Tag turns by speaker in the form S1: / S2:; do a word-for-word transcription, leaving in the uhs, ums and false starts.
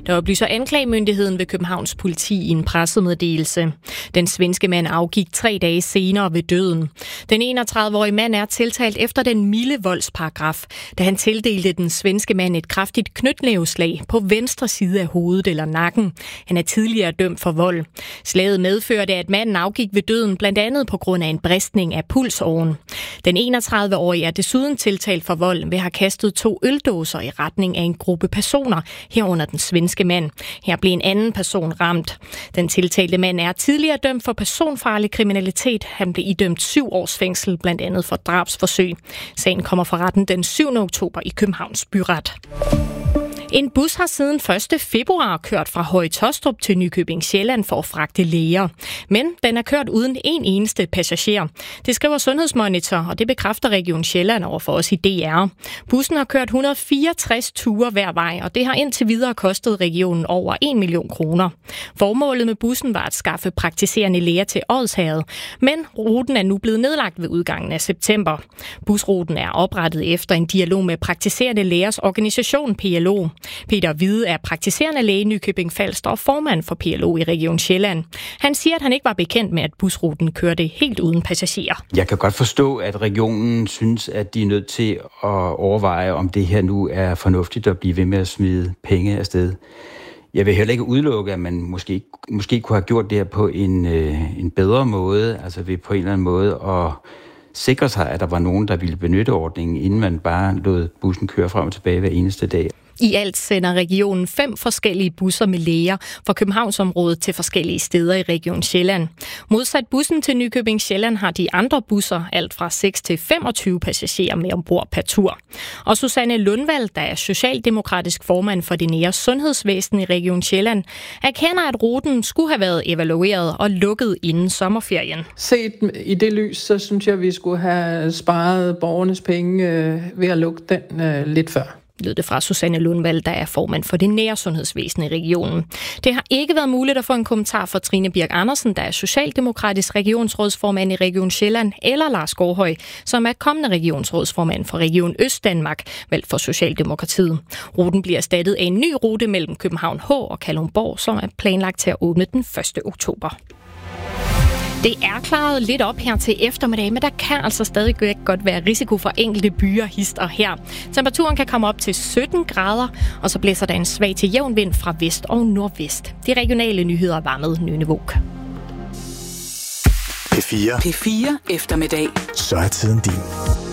S1: Der oplyser anklagemyndigheden ved Københavns politi i en pressemeddelelse. Den svenske mand afgik tre dage senere ved døden. Den enogtredive-årige mand er tiltalt efter den milde voldsparagraf, da han tildelte den svenske mand et kraftigt knytnæveslag på venstre side af hovedet eller nakken. Han er tidligere dømt for vold. Slaget medførte, at manden afgik ved døden, blandt andet på grund af en bristning af pulsåren. Den enogtredive-årige er desuden tiltalt for vold ved at have kastet to øldåser i retning af en gruppe personer, herunder den svenske mand. Her blev en anden person ramt. Den tiltalte mand er tidligere dømt for personfarlig kriminalitet. Han blev idømt syv års fængsel, blandt andet for drabsforsøg. Sagen kommer for retten den syvende oktober i Københavns Byret. En bus har siden første februar kørt fra Høje Taastrup til Nykøbing Sjælland for at fragte læger. Men den er kørt uden en eneste passager. Det skriver Sundhedsmonitor, og det bekræfter Region Sjælland over for os i D R. Bussen har kørt et hundrede og fireogtres ture hver vej, og det har indtil videre kostet regionen over en million kroner. Formålet med bussen var at skaffe praktiserende læger til Odsherred, men ruten er nu blevet nedlagt ved udgangen af september. Busruten er oprettet efter en dialog med praktiserende lægers organisation P L O. Peter Hvide er praktiserende læge i Nykøbing Falster og formand for P L O i Region Sjælland. Han siger, at han ikke var bekendt med, at busruten kørte helt uden passagerer.
S2: Jeg kan godt forstå, at regionen synes, at de er nødt til at overveje, om det her nu er fornuftigt at blive ved med at smide penge afsted. Jeg vil heller ikke udelukke, at man måske, måske kunne have gjort det her på en, øh, en bedre måde, altså ved på en eller anden måde at sikre sig, at der var nogen, der ville benytte ordningen, inden man bare lod bussen køre frem og tilbage hver eneste dag.
S1: I alt sender regionen fem forskellige busser med læger fra Københavnsområdet til forskellige steder i Region Sjælland. Modsat bussen til Nykøbing Sjælland har de andre busser alt fra seks til femogtyve passagerer med ombord per tur. Og Susanne Lundvald, der er socialdemokratisk formand for det nære sundhedsvæsen i Region Sjælland, erkender, at ruten skulle have været evalueret og lukket inden sommerferien.
S3: Set i det lys, så synes jeg, at vi skulle have sparet borgernes penge ved at lukke den lidt før.
S1: Lød det fra Susanne Lundvald, der er formand for det nære sundhedsvæsen i regionen. Det har ikke været muligt at få en kommentar fra Trine Birk Andersen, der er socialdemokratisk regionsrådsformand i Region Sjælland, eller Lars Gårdhøj, som er kommende regionsrådsformand for Region Østdanmark, valgt for Socialdemokratiet. Ruten bliver erstattet af en ny rute mellem København H og Kalundborg, som er planlagt til at åbne den første oktober. Det er klaret lidt op her til eftermiddag, men der kan altså stadig godt være risiko for enkelte byer hister her. Temperaturen kan komme op til sytten grader, og så blæser der en svag til jævn vind fra vest og nordvest. De regionale nyheder var med Nynne Våg.
S4: P fire.
S5: P fire eftermiddag.
S4: Så er tiden din.